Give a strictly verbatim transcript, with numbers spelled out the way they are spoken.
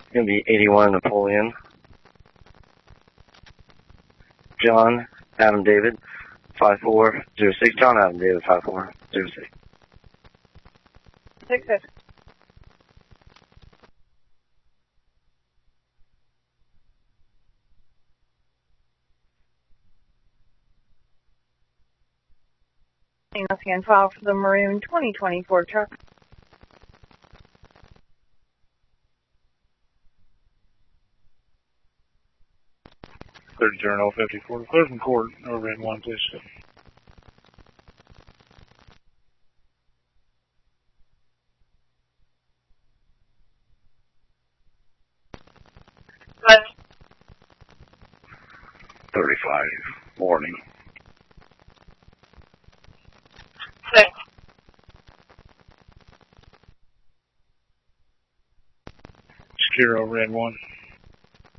It's going to be eighty-one Napoleon. John Adam David, five four zero six. John Adam David, five four zero six. Six six. Once again, file for the maroon twenty twenty-four truck. Third Journal fifty-four. Clear from court. Over in one, please. thirty-five. Morning. Six. Secure over in one.